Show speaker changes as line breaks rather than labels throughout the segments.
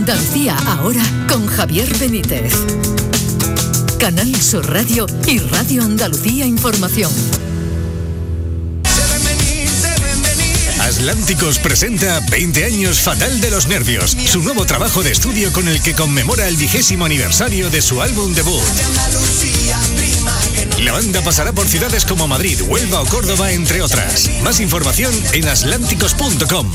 Andalucía ahora con Javier Benítez. Canal Sur Radio y Radio Andalucía Información.
Atlánticos presenta 20 años Fatal de los Nervios, su nuevo trabajo de estudio con el que conmemora el 20º aniversario de su álbum debut. La banda pasará por ciudades como Madrid, Huelva o Córdoba, entre otras. Más información en atlánticos.com.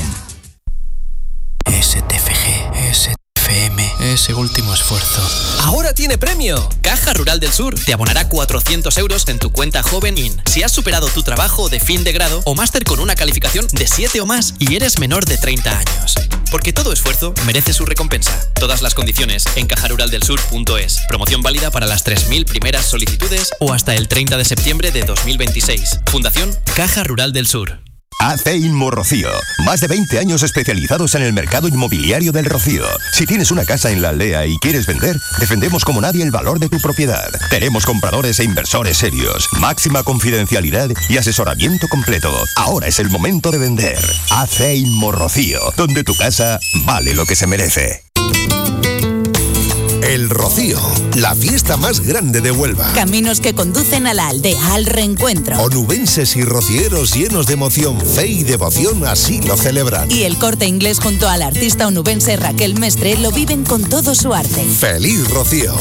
STFG, STFM, ese último esfuerzo.
¡Ahora tiene premio! Caja Rural del Sur te abonará 400 euros en tu cuenta Joven IN si has superado tu trabajo de fin de grado o máster con una calificación de 7 o más y eres menor de 30 años. Porque todo esfuerzo merece su recompensa. Todas las condiciones en cajaruraldelsur.es. Promoción válida para las 3.000 primeras solicitudes o hasta el 30 de septiembre de 2026. Fundación Caja Rural del Sur.
AC Inmo Rocío. Más de 20 años especializados en el mercado inmobiliario del Rocío. Si tienes una casa en la aldea y quieres vender, defendemos como nadie el valor de tu propiedad. Tenemos compradores e inversores serios, máxima confidencialidad y asesoramiento completo. Ahora es el momento de vender. AC Inmo Rocío, donde tu casa vale lo que se merece.
El Rocío, la fiesta más grande de Huelva.
Caminos que conducen a la aldea, al reencuentro.
Onubenses y rocieros llenos de emoción, fe y devoción así lo celebran.
Y el Corte Inglés junto a la artista onubense Raquel Mestre lo viven con todo su arte.
¡Feliz Rocío!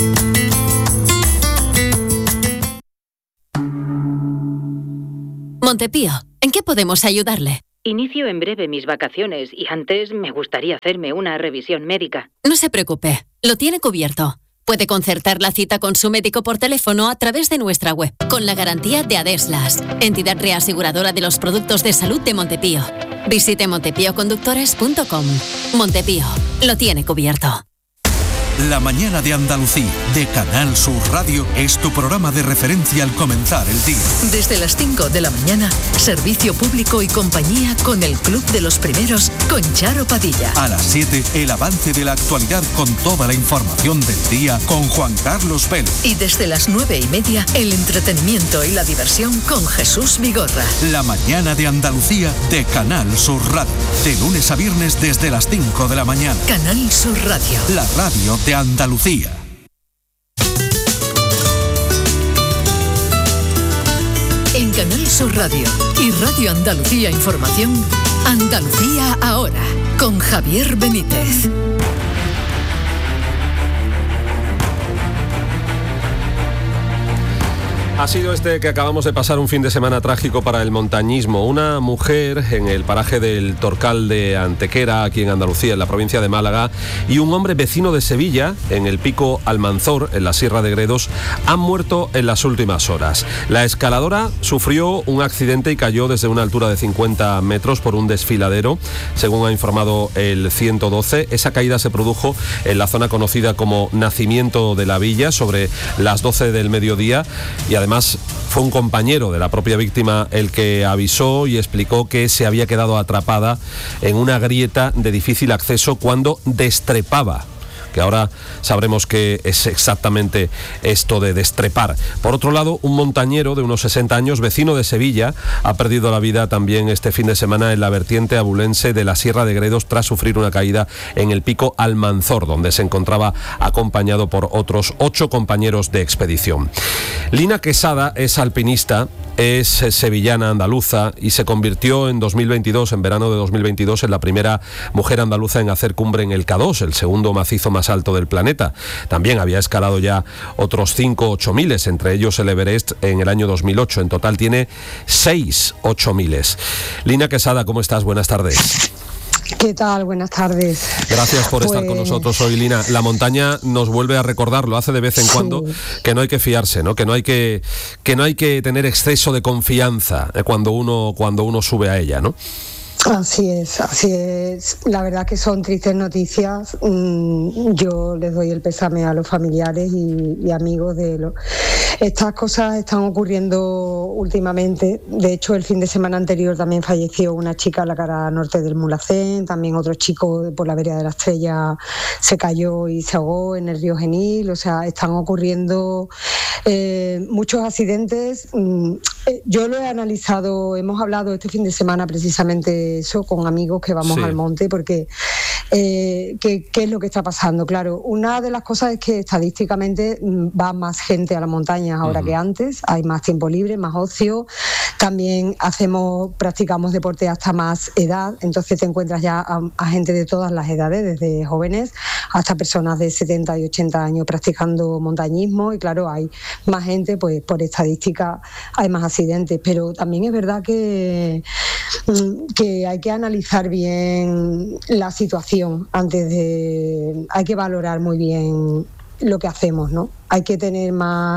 Montepío, ¿en qué podemos ayudarle?
Inicio en breve mis vacaciones y antes me gustaría hacerme una revisión médica.
No se preocupe, lo tiene cubierto. Puede concertar la cita con su médico por teléfono a través de nuestra web, con la garantía de Adeslas, entidad reaseguradora de los productos de salud de Montepío. Visite montepíoconductores.com. Montepío, lo tiene cubierto.
La mañana de Andalucía, de Canal Sur Radio, es tu programa de referencia al comenzar el día.
Desde las 5 de la mañana, servicio público y compañía con el Club de los Primeros, con Charo Padilla.
A las 7, el avance de la actualidad con toda la información del día con Juan Carlos Vélez.
Y desde las 9:30, el entretenimiento y la diversión con Jesús Vigorra.
La mañana de Andalucía, de Canal Sur Radio, de lunes a viernes desde las 5 de la mañana.
Canal Sur Radio.
La radio de Andalucía.
En Canal Sur Radio y Radio Andalucía Información, Andalucía ahora, con Javier Benítez.
Ha sido este que acabamos de pasar un fin de semana trágico para el montañismo. Una mujer en el paraje del Torcal de Antequera, aquí en Andalucía, en la provincia de Málaga, y un hombre vecino de Sevilla, en el pico Almanzor, en la Sierra de Gredos, han muerto en las últimas horas. La escaladora sufrió un accidente y cayó desde una altura de 50 metros por un desfiladero, según ha informado el 112. Esa caída se produjo en la zona conocida como Nacimiento de la Villa, sobre las 12 del mediodía, y además fue un compañero de la propia víctima el que avisó y explicó que se había quedado atrapada en una grieta de difícil acceso cuando destrepaba, que ahora sabremos qué es exactamente esto de destrepar. Por otro lado, un montañero de unos 60 años, vecino de Sevilla, ha perdido la vida también este fin de semana en la vertiente abulense de la Sierra de Gredos tras sufrir una caída en el pico Almanzor, donde se encontraba acompañado por otros 8 compañeros de expedición. Lina Quesada es alpinista, es sevillana andaluza y se convirtió en 2022, en verano de 2022, en la primera mujer andaluza en hacer cumbre en el K2, el segundo macizo más alto del planeta. También había escalado ya otros 5 8000, entre ellos el Everest en el año 2008. En total tiene 6 8000. Lina Quesada, ¿cómo estás? Buenas tardes.
¿Qué tal? Buenas tardes.
Gracias por estar con nosotros hoy, Lina. La montaña nos vuelve a recordar, lo hace de vez en cuando, que no hay que fiarse, ¿no? Que no hay que tener exceso de confianza cuando uno sube a ella, ¿no?
Así es. La verdad que son tristes noticias. Yo les doy el pésame a los familiares y amigos Estas cosas están ocurriendo últimamente. De hecho, el fin de semana anterior también falleció una chica en la cara norte del Mulhacén. También otro chico por la vereda de la Estrella se cayó y se ahogó en el río Genil. O sea, están ocurriendo muchos accidentes. Yo lo he analizado, hemos hablado este fin de semana precisamente eso con amigos que vamos al monte, porque ¿qué es lo que está pasando? Claro, una de las cosas es que estadísticamente va más gente a las montañas ahora que antes, hay más tiempo libre, más ocio, también practicamos deporte hasta más edad, entonces te encuentras ya a gente de todas las edades, desde jóvenes hasta personas de 70 y 80 años practicando montañismo, y claro, hay más gente, pues por estadística hay más accidentes, pero también es verdad que hay que analizar bien la situación hay que valorar muy bien lo que hacemos, ¿no? Hay que tener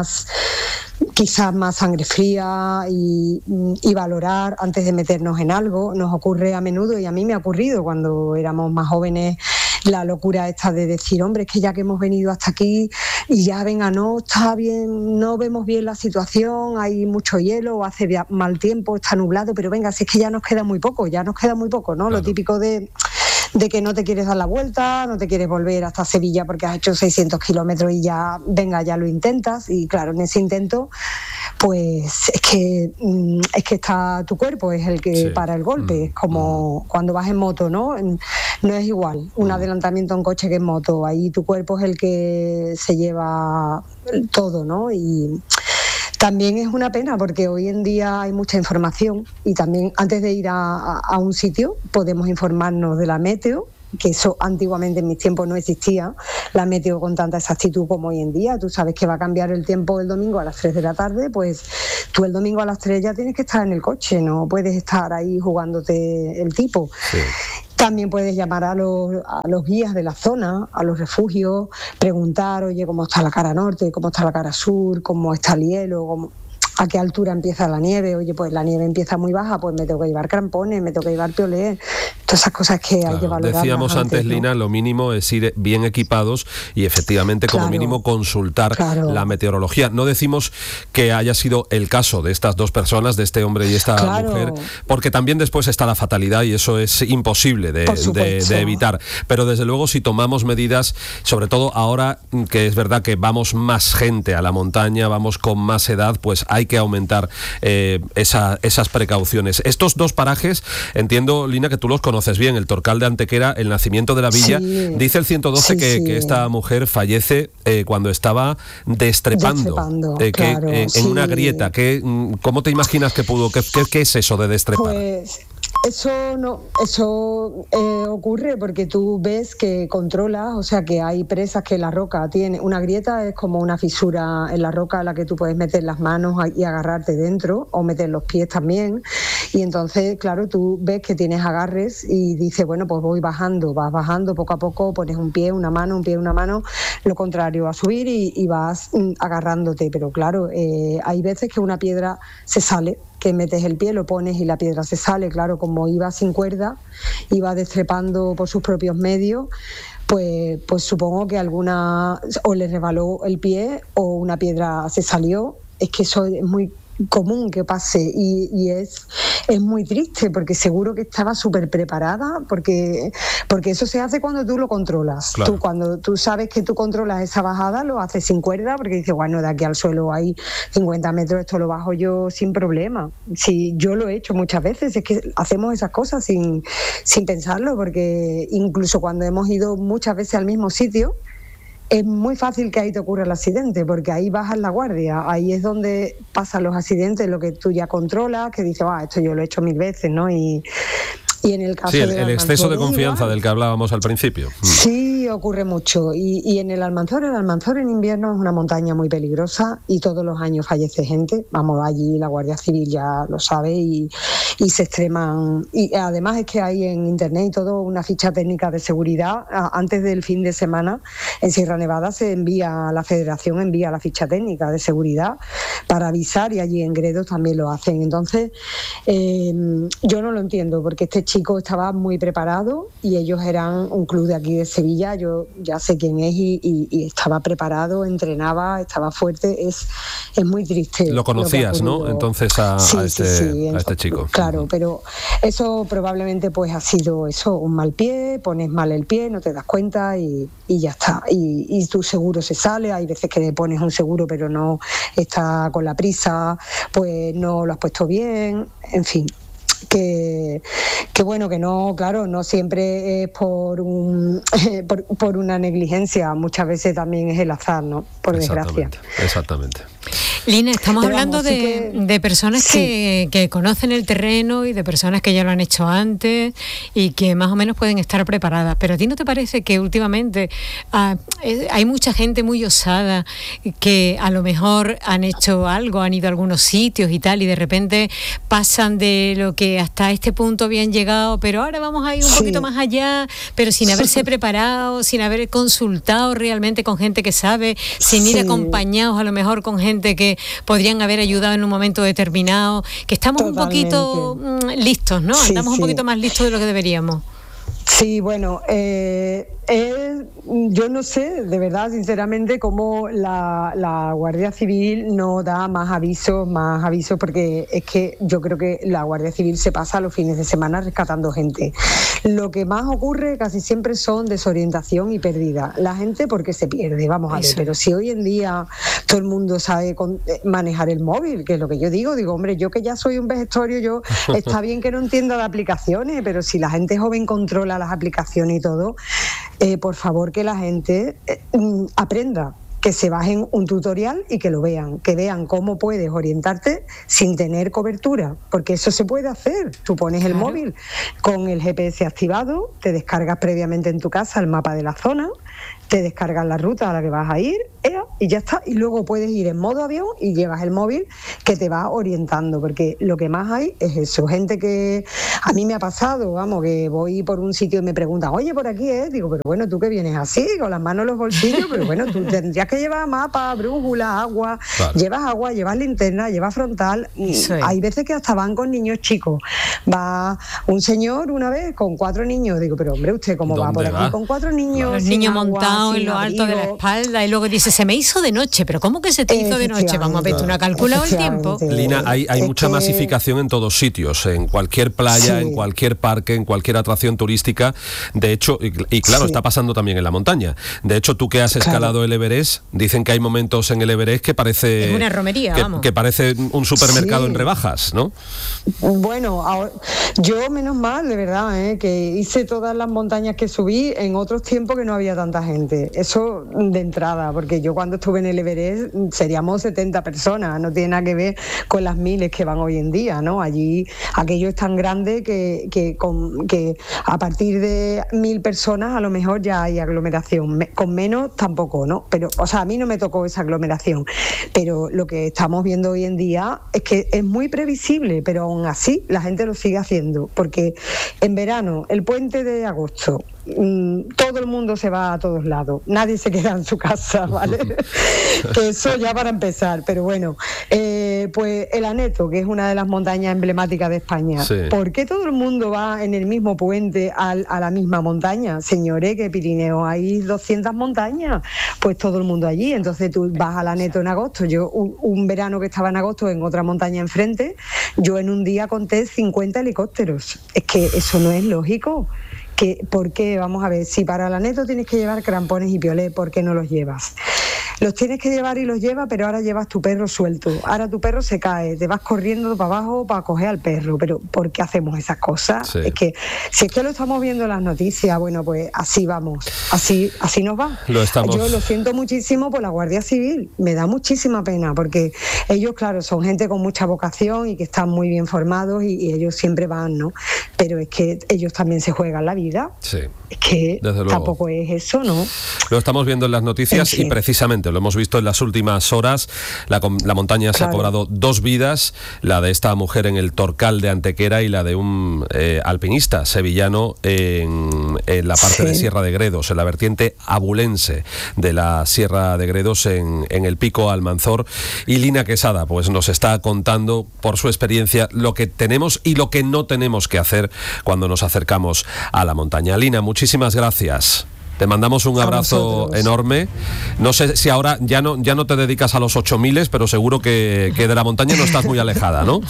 quizás más sangre fría y valorar antes de meternos en algo. Nos ocurre a menudo, y a mí me ha ocurrido cuando éramos más jóvenes, la locura esta de decir, hombre, es que ya que hemos venido hasta aquí y ya venga, no está bien, no vemos bien la situación, hay mucho hielo, hace mal tiempo, está nublado, pero venga, si es que ya nos queda muy poco, ¿no? Claro. Lo típico de que no te quieres dar la vuelta, no te quieres volver hasta Sevilla porque has hecho 600 kilómetros y ya lo intentas, y claro, en ese intento pues es que está tu cuerpo, es el que para el golpe, es como cuando vas en moto, ¿no? No es igual un adelantamiento en coche que en moto, ahí tu cuerpo es el que se lleva todo, ¿no? Y también es una pena porque hoy en día hay mucha información, y también antes de ir a un sitio podemos informarnos de la meteo, que eso antiguamente en mis tiempos no existía, la meteo con tanta exactitud como hoy en día. Tú sabes que va a cambiar el tiempo el domingo a las 3 de la tarde, pues tú el domingo a las 3 ya tienes que estar en el coche, no puedes estar ahí jugándote el tipo. Sí. También puedes llamar a los guías de la zona, a los refugios, preguntar, oye, ¿cómo está la cara norte? ¿Cómo está la cara sur? ¿Cómo está el hielo? ¿A qué altura empieza la nieve? Oye, pues la nieve empieza muy baja, pues me tengo que llevar crampones, me tengo que llevar piolet, todas esas cosas que hay que valorar.
Decíamos antes, ¿no? Lina, lo mínimo es ir bien equipados y efectivamente como mínimo consultar la meteorología. No decimos que haya sido el caso de estas dos personas, de este hombre y esta mujer, porque también después está la fatalidad y eso es imposible de evitar. Pero desde luego si tomamos medidas, sobre todo ahora que es verdad que vamos más gente a la montaña, vamos con más edad, pues hay que aumentar esas precauciones. Estos dos parajes, entiendo, Lina, que tú los conoces bien, el Torcal de Antequera, el Nacimiento de la Villa. Sí. Dice el 112 que esta mujer fallece cuando estaba destrepando en una grieta. ¿Cómo te imaginas que pudo? ¿Qué es eso de destrepar?
Pues eso ocurre porque tú ves que controlas, o sea que hay presas que la roca tiene, una grieta es como una fisura en la roca a la que tú puedes meter las manos y agarrarte dentro, o meter los pies también, y entonces claro, tú ves que tienes agarres y dices, bueno, pues vas bajando poco a poco, pones un pie, una mano, lo contrario, a subir y vas agarrándote, pero claro, hay veces que una piedra se sale, que metes el pie, lo pones y la piedra se sale, claro, como iba sin cuerda, iba destrepando por sus propios medios, pues supongo que alguna o le resbaló el pie o una piedra se salió. Es que eso es muy común que pase y es muy triste porque seguro que estaba súper preparada porque eso se hace cuando tú lo controlas. Claro. Cuando tú sabes que tú controlas esa bajada lo haces sin cuerda porque dices, bueno, de aquí al suelo hay 50 metros, esto lo bajo yo sin problema. Sí, yo lo he hecho muchas veces, es que hacemos esas cosas sin pensarlo, porque incluso cuando hemos ido muchas veces al mismo sitio es muy fácil que ahí te ocurra el accidente, porque ahí bajas la guardia, ahí es donde pasan los accidentes, lo que tú ya controlas, que dices, esto yo lo he hecho 1000 veces, ¿no? Y en el caso
el exceso de confianza del que hablábamos al principio.
Sí, ocurre mucho. Y en el Almanzor en invierno es una montaña muy peligrosa y todos los años fallece gente. Vamos, allí la Guardia Civil ya lo sabe y se extreman. Y además es que hay en internet y todo una ficha técnica de seguridad. Antes del fin de semana en Sierra Nevada la Federación envía la ficha técnica de seguridad para avisar, y allí en Gredos también lo hacen. Entonces, yo no lo entiendo, porque este chico estaba muy preparado y ellos eran un club de aquí de Sevilla, yo ya sé quién es y estaba preparado, entrenaba, estaba fuerte, es muy triste.
Lo conocías, ¿no? Entonces a este chico.
Claro, pero eso probablemente pues ha sido eso, un mal pie, pones mal el pie, no te das cuenta y ya está. Y tu seguro se sale, hay veces que le pones un seguro pero no está con la prisa, pues no lo has puesto bien, en fin. bueno, que no, claro, no siempre es por una negligencia, muchas veces también es el azar, ¿no? Por desgracia.
Exactamente.
Lina, estamos hablando de personas que conocen el terreno y de personas que ya lo han hecho antes y que más o menos pueden estar preparadas. Pero ¿a ti no te parece que últimamente hay mucha gente muy osada que a lo mejor han hecho algo, han ido a algunos sitios y tal, y de repente pasan de lo que hasta este punto habían llegado, pero ahora vamos a ir un poquito más allá, pero sin haberse preparado, sin haber consultado realmente con gente que sabe, sin ir acompañados a lo mejor con gente que podrían haber ayudado en un momento determinado, que estamos un poquito listos, ¿no? Andamos un poquito más listos de lo que deberíamos.
Sí, bueno, yo no sé, de verdad, sinceramente, cómo la Guardia Civil no da más avisos, porque es que yo creo que la Guardia Civil se pasa los fines de semana rescatando gente. Lo que más ocurre casi siempre son desorientación y pérdida. La gente porque se pierde, vamos a ver, pero si hoy en día todo el mundo sabe manejar el móvil, que es lo que yo digo, hombre, yo que ya soy un vejestorio, está bien que no entienda de aplicaciones, pero si la gente joven controla las aplicaciones y todo, por favor que la gente aprenda, que se bajen un tutorial y que lo vean, que vean cómo puedes orientarte sin tener cobertura, porque eso se puede hacer. Tú pones el móvil con el GPS activado, te descargas previamente en tu casa el mapa de la zona, te descargas la ruta a la que vas a ir y ya está, y luego puedes ir en modo avión y llevas el móvil que te va orientando, porque lo que más hay es eso, gente que a mí me ha pasado, vamos, que voy por un sitio y me preguntan, oye, por aquí es, digo, pero bueno, tú que vienes así, con las manos en los bolsillos, pero bueno, tú tendrías que llevar mapa, brújula, agua, llevas agua, llevas linterna, llevas frontal, hay veces que hasta van con niños chicos, va un señor una vez con 4 niños, digo, pero hombre, ¿usted cómo va por aquí con 4 niños?
Los niños montados en lo alto de la espalda y luego dice, se me hizo de noche, pero ¿cómo que se te hizo de noche? Vamos a ver, ¿tú no has calculado el tiempo?
Lina, hay mucha masificación en todos sitios, en cualquier playa, en cualquier parque, en cualquier atracción turística, de hecho, y claro, está pasando también en la montaña. De hecho, tú que has escalado el Everest, dicen que hay momentos en el Everest que parece...
Es una romería, vamos.
Que parece un supermercado en rebajas, ¿no?
Bueno, yo menos mal, de verdad, que hice todas las montañas que subí en otros tiempos que no había tanta gente. Eso de entrada, porque yo cuando estuve en el Everest seríamos 70 personas, no tiene nada que ver con las miles que van hoy en día, ¿no? Allí aquello es tan grande que a partir de 1000 personas a lo mejor ya hay aglomeración, con menos tampoco, ¿no? Pero, o sea, a mí no me tocó esa aglomeración, pero lo que estamos viendo hoy en día es que es muy previsible, pero aún así la gente lo sigue haciendo, porque en verano, el puente de agosto, todo el mundo se va a todos lados, nadie se queda en su casa, ¿vale? Que eso ya para empezar, pero bueno, pues el Aneto, que es una de las montañas emblemáticas de España, ¿por qué todo el mundo va en el mismo puente a la misma montaña? Señores, que Pirineo hay 200 montañas, pues todo el mundo allí, entonces tú vas al Aneto en agosto. Yo un verano que estaba en agosto en otra montaña enfrente, yo en un día conté 50 helicópteros, es que eso no es lógico. ¿Por qué? Vamos a ver, si para el Aneto tienes que llevar crampones y piolet, ¿por qué no los llevas? Los tienes que llevar y los llevas, pero ahora llevas tu perro suelto. Ahora tu perro se cae, te vas corriendo para abajo para coger al perro. Pero ¿por qué hacemos esas cosas? Es que si es que lo estamos viendo en las noticias, bueno, pues así vamos, así nos va. Yo lo siento muchísimo por la Guardia Civil, me da muchísima pena, porque ellos, claro, son gente con mucha vocación y que están muy bien formados y ellos siempre van, ¿no? Pero es que ellos también se juegan la vida.
Sí.
Es que tampoco es eso, ¿no?
Lo estamos viendo en las noticias y precisamente lo hemos visto en las últimas horas. La montaña se ha cobrado 2 vidas, la de esta mujer en el Torcal de Antequera y la de un alpinista sevillano en la parte de Sierra de Gredos, en la vertiente abulense de la Sierra de Gredos, en el Pico Almanzor. Y Lina Quesada pues nos está contando por su experiencia lo que tenemos y lo que no tenemos que hacer cuando nos acercamos a la montaña. Lina, muchísimas gracias. Te mandamos un abrazo enorme. No sé si ahora ya no te dedicas a los 8000, pero seguro que de la montaña no estás muy alejada, ¿no?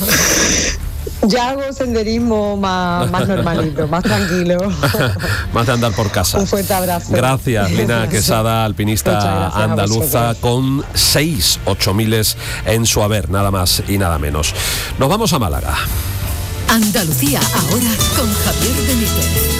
Ya hago senderismo más normalito, más tranquilo.
Más de andar por casa.
Un fuerte abrazo.
Gracias, Lina Quesada, alpinista andaluza, con 6 8000 en su haber, nada más y nada menos. Nos vamos a Málaga.
Andalucía ahora con Javier Benítez.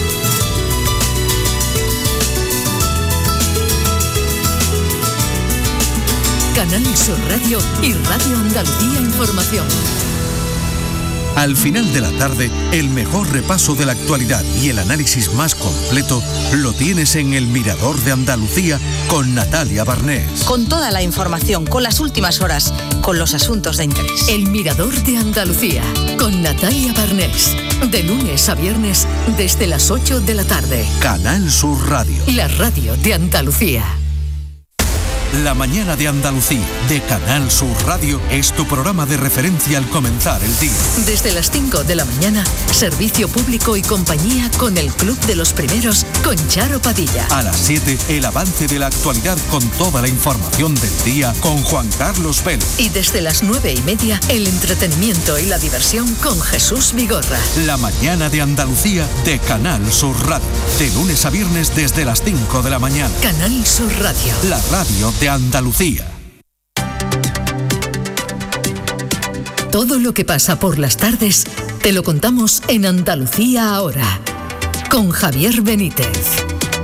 Canal Sur Radio y Radio Andalucía Información.
Al final de la tarde, el mejor repaso de la actualidad y el análisis más completo lo tienes en El Mirador de Andalucía con Natalia Barnés.
Con toda la información, con las últimas horas, con los asuntos de interés.
El Mirador de Andalucía con Natalia Barnés. De lunes a viernes desde las 8 de la tarde.
Canal Sur Radio.
La radio de Andalucía.
La mañana de Andalucía, de Canal Sur Radio, es tu programa de referencia al comenzar el día.
Desde las 5 de la mañana, servicio público y compañía con el Club de los Primeros, con Charo Padilla.
A las 7, el avance de la actualidad con toda la información del día con Juan Carlos Vélez.
Y desde las 9:30, el entretenimiento y la diversión con Jesús Vigorra.
La mañana de Andalucía, de Canal Sur Radio. De lunes a viernes desde las 5 de la mañana.
Canal Sur Radio.
La radio de Andalucía.
Todo lo que pasa por las tardes te lo contamos en Andalucía ahora, con Javier Benítez.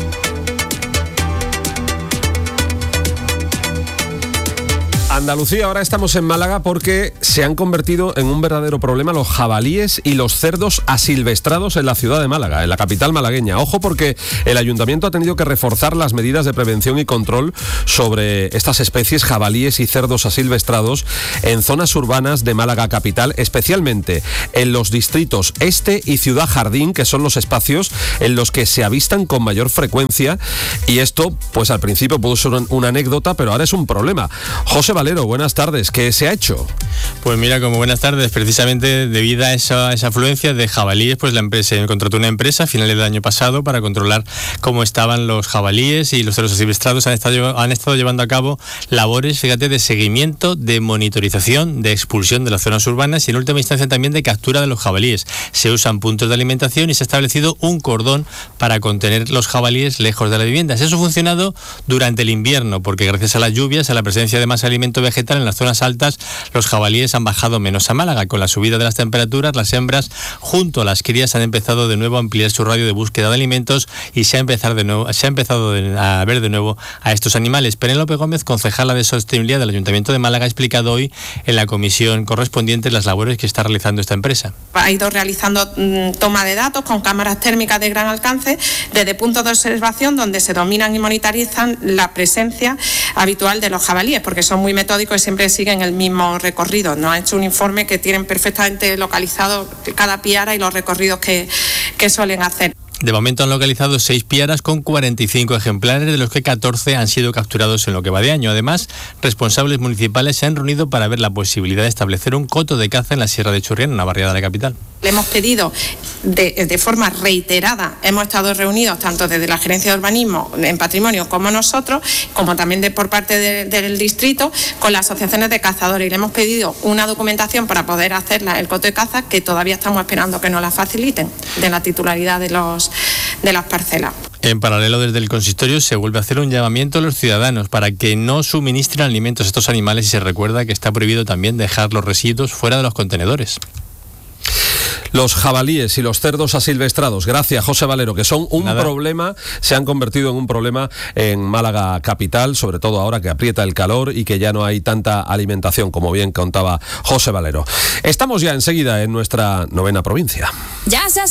Andalucía, ahora estamos en Málaga porque se han convertido en un verdadero problema los jabalíes y los cerdos asilvestrados en la ciudad de Málaga, en la capital malagueña. Ojo, porque el ayuntamiento ha tenido que reforzar las medidas de prevención y control sobre estas especies, jabalíes y cerdos asilvestrados, en zonas urbanas de Málaga capital, especialmente en los distritos Este y Ciudad Jardín, que son los espacios en los que se avistan con mayor frecuencia. Y esto, pues al principio pudo ser una anécdota, pero ahora es un problema. José Valero, buenas tardes. ¿Qué se ha hecho?
Pues mira, como buenas tardes, precisamente debido a esa afluencia de jabalíes, pues la empresa contrató una empresa a finales del año pasado para controlar cómo estaban los jabalíes y los cerdos asilvestrados. Han estado llevando a cabo labores, fíjate, de seguimiento, de monitorización, de expulsión de las zonas urbanas y en última instancia también de captura de los jabalíes. Se usan puntos de alimentación y se ha establecido un cordón para contener los jabalíes lejos de las viviendas. Eso ha funcionado durante el invierno, porque gracias a las lluvias, a la presencia de más alimento vegetal en las zonas altas, los jabalíes han bajado menos a Málaga. Con la subida de las temperaturas, las hembras junto a las crías han empezado de nuevo a ampliar su radio de búsqueda de alimentos y se ha empezado a ver de nuevo a estos animales. Penélope Gómez, concejala de Sostenibilidad del Ayuntamiento de Málaga, ha explicado hoy en la comisión correspondiente las labores que está realizando esta empresa.
Ha ido realizando toma de datos con cámaras térmicas de gran alcance desde puntos de observación donde se dominan y monitorizan la presencia habitual de los jabalíes, porque son muy metódicos y siempre siguen el mismo recorrido. Nos ha hecho un informe que tienen perfectamente localizado cada piara y los recorridos que suelen hacer.
De momento han localizado 6 piaras con 45 ejemplares, de los que 14 han sido capturados en lo que va de año. Además, responsables municipales se han reunido para ver la posibilidad de establecer un coto de caza en la Sierra de Churriana, una barriada de la capital.
Le hemos pedido de forma reiterada, hemos estado reunidos tanto desde la Gerencia de Urbanismo en Patrimonio como nosotros, como también por parte del distrito, con las asociaciones de cazadores, y le hemos pedido una documentación para poder hacer el coto de caza, que todavía estamos esperando que nos la faciliten, de la titularidad de las parcelas.
En paralelo, desde el consistorio se vuelve a hacer un llamamiento a los ciudadanos para que no suministren alimentos a estos animales y se recuerda que está prohibido también dejar los residuos fuera de los contenedores.
Los jabalíes y los cerdos asilvestrados, gracias José Valero, que son un problema, se han convertido en un problema en Málaga capital, sobre todo ahora que aprieta el calor y que ya no hay tanta alimentación, como bien contaba José Valero. Estamos ya enseguida en nuestra 9ª provincia.
Ya se